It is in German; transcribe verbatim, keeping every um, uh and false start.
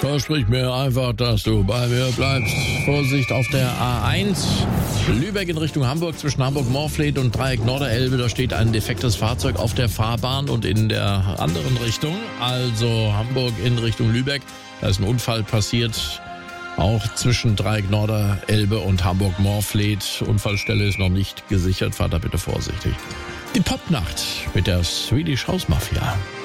versprich mir einfach, dass du bei mir bleibst. Vorsicht auf der A eins. Lübeck in Richtung Hamburg, zwischen Hamburg-Morfleet und Dreieck Norderelbe. Da steht ein defektes Fahrzeug auf der Fahrbahn und in der anderen Richtung, also Hamburg in Richtung Lübeck, da ist ein Unfall passiert. Auch zwischen Dreieck Norderelbe und Hamburg-Morfleet. Unfallstelle ist noch nicht gesichert. Fahrt da bitte vorsichtig. Die Popnacht mit der Swedish House Mafia.